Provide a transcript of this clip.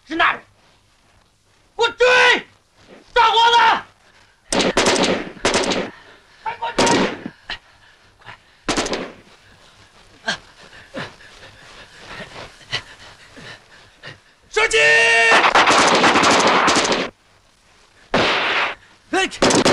是那人！给我追！大伙子，快给我追！射击！